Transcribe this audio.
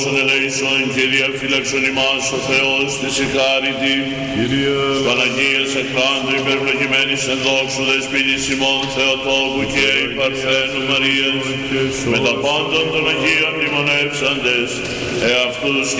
Ελέησον, Κύριε, φύλαξον ημάς ο Θεός της η χάριτη. Παναγίας εκπάντου υπερπλογημένης εν δόξου δεσποινής ημών Θεοτόκου και η Παρθένου Μαρίας, με τα πάντων των Αγίων μνημονεύσαντες, εαυτούς